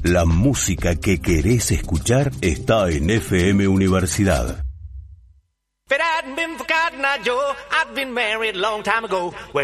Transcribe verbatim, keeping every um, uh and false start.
La música que querés escuchar está en F M Universidad. If it hadn't been for Cotton Eye Joe, I'd been married a long time ago.